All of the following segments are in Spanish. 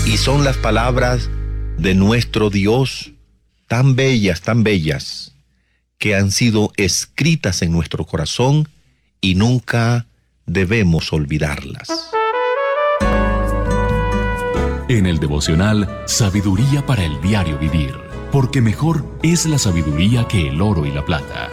Y son las palabras de nuestro Dios tan bellas, que han sido escritas en nuestro corazón y nunca debemos olvidarlas. En el devocional Sabiduría para el diario vivir, porque mejor es la sabiduría que el oro y la plata.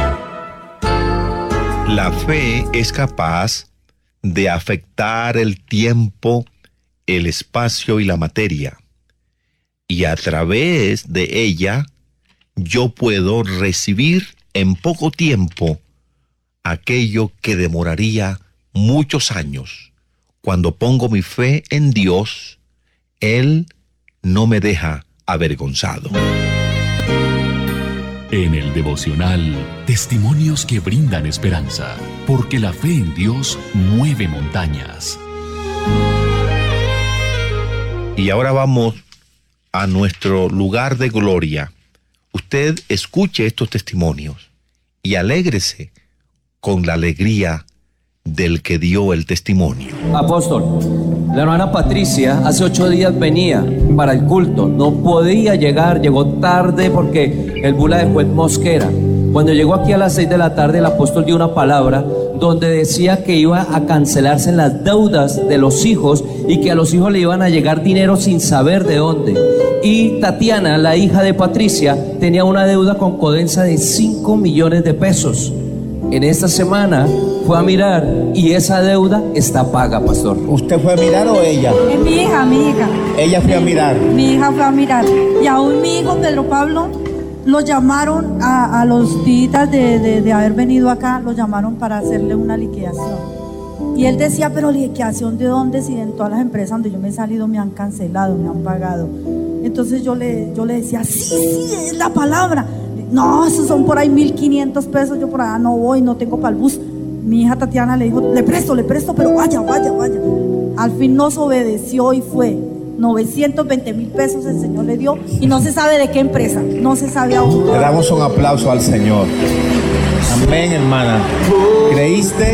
La fe es capaz de afectar el tiempo, el espacio y la materia, y a través de ella yo puedo recibir en poco tiempo aquello que demoraría muchos años. Cuando pongo mi fe en Dios, Él no me deja avergonzado. En el devocional, testimonios que brindan esperanza, porque la fe en Dios mueve montañas. Y ahora vamos a nuestro lugar de gloria. Usted escuche estos testimonios y alégrese con la alegría del que dio el testimonio. Apóstol, la hermana Patricia hace 8 días venía para el culto, no podía llegar, llegó tarde porque el bula dejó en Mosquera. Cuando llegó aquí a las 6 de la tarde, el apóstol dio una palabra donde decía que iba a cancelarse las deudas de los hijos y que a los hijos le iban a llegar dinero sin saber de dónde. Y Tatiana, la hija de Patricia, tenía una deuda con Codensa de 5 millones de pesos. En esta semana fue a mirar y esa deuda está paga, pastor. ¿Usted fue a mirar o ella? Es mi hija. Ella fue a mirar. Mi hija fue a mirar. Y aún mi hijo Pedro Pablo lo llamaron a los días de haber venido acá, lo llamaron para hacerle una liquidación. Y él decía, pero liquidación ¿de dónde? Si en todas las empresas donde yo me he salido me han cancelado, me han pagado. Entonces yo le decía, sí, es la palabra. No, esos son por ahí 1.500 pesos, yo por allá no voy, no tengo para el bus. Mi hija Tatiana le dijo, le presto, pero vaya. Al fin nos obedeció y fue. 920,000 pesos el Señor le dio y no se sabe de qué empresa, no se sabe aún. Le damos un aplauso al Señor. Amén, hermana. ¿Creíste?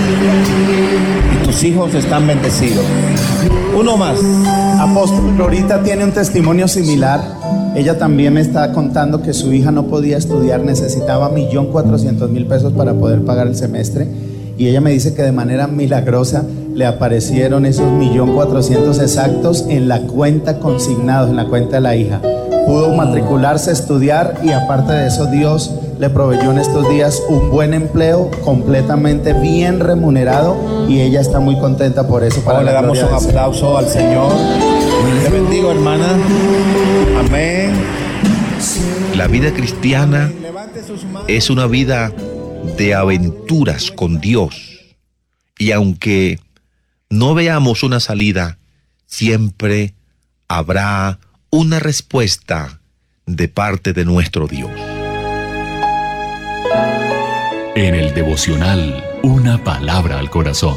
Y tus hijos están bendecidos. Uno más. Apóstol, Glorita tiene un testimonio similar. Ella también me está contando que su hija no podía estudiar, necesitaba 1.400.000 pesos para poder pagar el semestre. Y ella me dice que de manera milagrosa le aparecieron esos 1.400.000 exactos en la cuenta consignados, en la cuenta de la hija. Pudo matricularse, estudiar y aparte de eso Dios le proveyó en estos días un buen empleo completamente bien remunerado y ella está muy contenta por eso. Ahora le damos un aplauso al Señor. Te bendigo, hermana. Amén. La vida cristiana es una vida de aventuras con Dios. Y aunque no veamos una salida, siempre habrá una respuesta de parte de nuestro Dios. En el devocional, una palabra al corazón.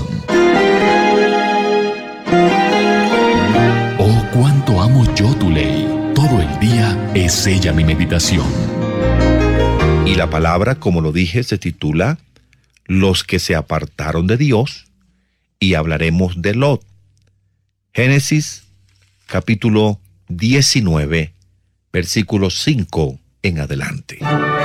Oh, cuánto amo yo tu ley. Todo el día es ella mi meditación. Y la palabra, como lo dije, se titula Los que se apartaron de Dios, y hablaremos de Lot. Génesis, capítulo 19, versículos 5 en adelante.